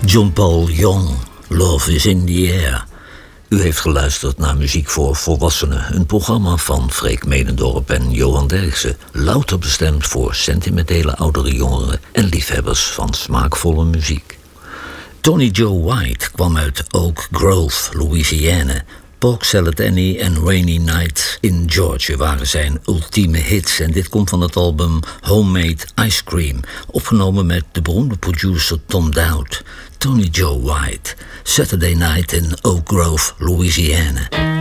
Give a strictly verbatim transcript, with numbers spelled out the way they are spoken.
John Paul Young, Love is in the Air. U heeft geluisterd naar Muziek voor Volwassenen, een programma van Freek Medendorp en Johan Derksen, louter bestemd voor sentimentele oudere jongeren en liefhebbers van smaakvolle muziek. Tony Joe White kwam uit Oak Grove, Louisiana. Pork Salad Annie en Rainy Night in Georgia waren zijn ultieme hits. En dit komt van het album Homemade Ice Cream, opgenomen met de beroemde producer Tom Dowd. Tony Joe White, Saturday Night in Oak Grove, Louisiana.